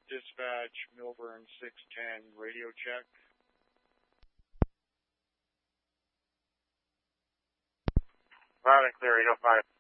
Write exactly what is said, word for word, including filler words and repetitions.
Dispatch, Milburn six ten, radio check. Loud and clear, eight oh five.